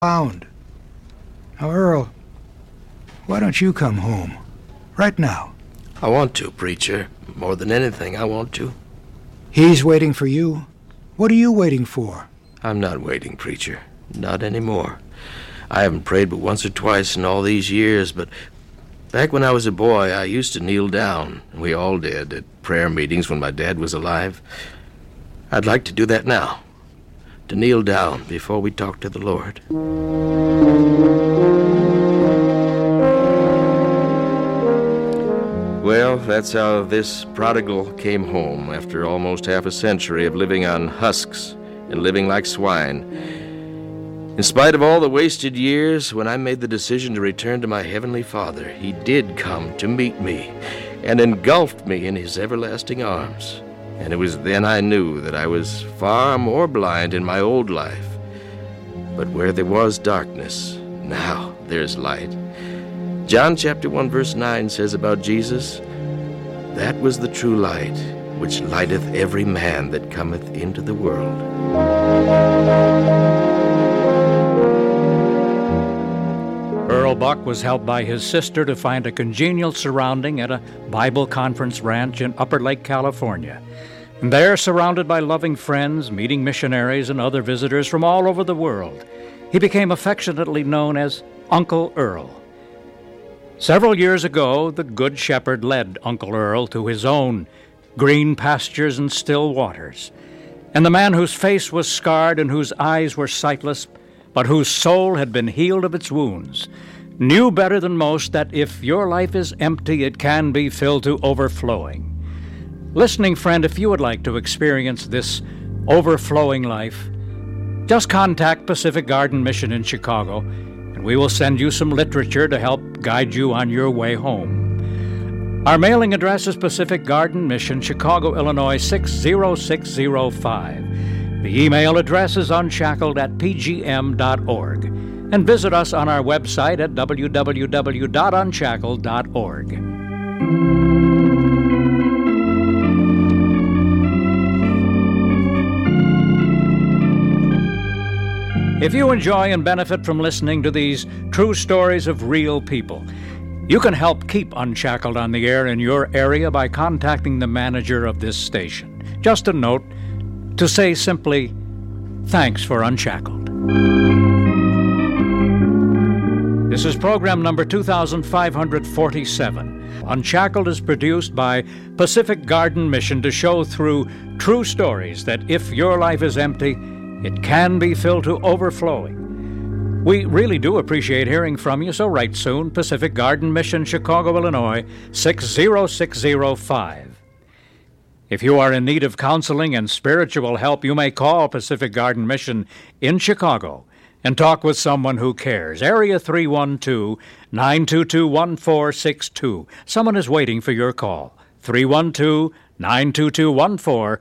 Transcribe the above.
Found. Now, Earl, why don't you come home? Right now. I want to, preacher. More than anything, I want to. He's waiting for you. What are you waiting for? I'm not waiting, preacher. Not anymore. I haven't prayed but once or twice in all these years, but back when I was a boy, I used to kneel down. We all did, at prayer meetings when my dad was alive. I'd like to do that now. To kneel down before we talk to the Lord. Well, that's how this prodigal came home after almost half a century of living on husks and living like swine. In spite of all the wasted years, when I made the decision to return to my Heavenly Father, He did come to meet me and engulfed me in His everlasting arms. And it was then I knew that I was far more blind in my old life. But where there was darkness, now there's light. John chapter 1 verse 9 says about Jesus, "That was the true light, which lighteth every man that cometh into the world." Earl Buck was helped by his sister to find a congenial surrounding at a Bible conference ranch in Upper Lake, California. And there, surrounded by loving friends, meeting missionaries, and other visitors from all over the world, he became affectionately known as Uncle Earl. Several years ago, the Good Shepherd led Uncle Earl to his own green pastures and still waters. And the man whose face was scarred and whose eyes were sightless, but whose soul had been healed of its wounds, knew better than most that if your life is empty, it can be filled to overflowing. Listening friend, if you would like to experience this overflowing life, just contact Pacific Garden Mission in Chicago, and we will send you some literature to help guide you on your way home. Our mailing address is Pacific Garden Mission, Chicago, Illinois 60605. The email address is unshackled@pgm.org. And visit us on our website at www.unshackled.org. If you enjoy and benefit from listening to these true stories of real people, you can help keep Unshackled on the air in your area by contacting the manager of this station. Just a note to say simply, thanks for Unshackled. This is program number 2547. Unshackled is produced by Pacific Garden Mission to show through true stories that if your life is empty, it can be filled to overflowing. We really do appreciate hearing from you, so write soon. Pacific Garden Mission, Chicago, Illinois 60605. If you are in need of counseling and spiritual help, you may call Pacific Garden Mission in Chicago and talk with someone who cares. Area 312-922-1462. Someone is waiting for your call. 312-922-1462.